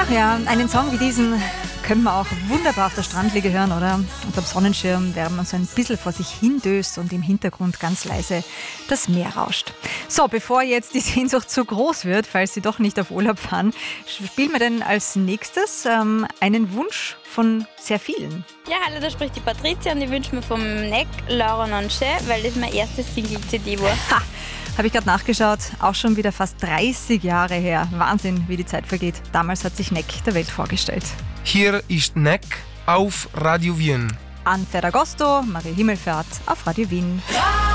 Ach ja, einen Song wie diesen können wir auch wunderbar auf der Strandliege hören, oder? Unterm Sonnenschirm, während man so ein bisschen vor sich hindöst und im Hintergrund ganz leise das Meer rauscht. So, bevor jetzt die Sehnsucht zu groß wird, falls Sie doch nicht auf Urlaub fahren, spielen wir denn als nächstes einen Wunsch von sehr vielen. Ja, hallo, da spricht die Patricia und ich wünsche mir vom Neck Laura Nonche, weil das meine erste Single-CD war. Ha! Habe ich gerade nachgeschaut, auch schon wieder fast 30 Jahre her. Wahnsinn, wie die Zeit vergeht. Damals hat sich Neck der Welt vorgestellt. Hier ist Neck auf Radio Wien. An Ferragosto, Maria Himmelfahrt auf Radio Wien.